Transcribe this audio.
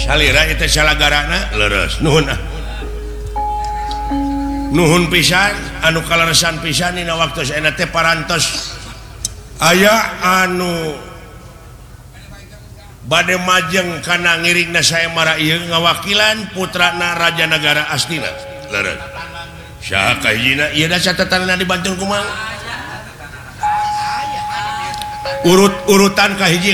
Nuhun pisan anu kaleresan pisan dina waktu teh parantos aya anu bade majeng kana ngiringna saya mara ieu ngawakilan putrana raja negara Astina leres saha kahijina ieu da catatanna dibantul kumaha urutan kahiji